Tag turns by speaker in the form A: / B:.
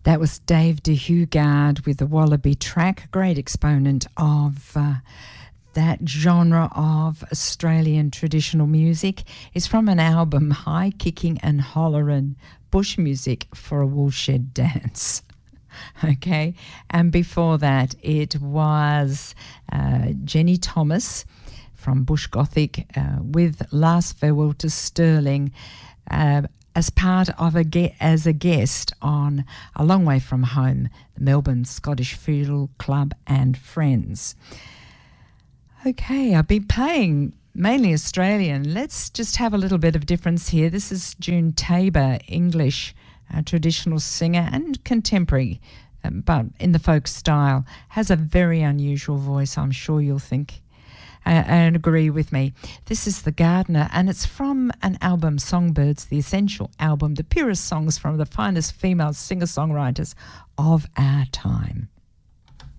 A: That was Dave de Hugard with the Wallaby track, a great exponent of that genre of Australian traditional music. Is from an album, High Kicking and Hollerin', Bush Music for a Woolshed Dance. Okay, and before that it was Jenny Thomas from Bush Gothic with Last Farewell to Stirling, as part of as a guest on A Long Way From Home, the Melbourne Scottish Fiddle Club and Friends. Okay, I've been playing mainly Australian. Let's just have a little bit of difference here. This is June Tabor, English, a traditional singer and contemporary, but in the folk style. Has a very unusual voice, I'm sure you'll think and agree with me. This is The Gardener, and it's from an album, Songbirds, the Essential Album, the purest songs from the finest female singer-songwriters of our time.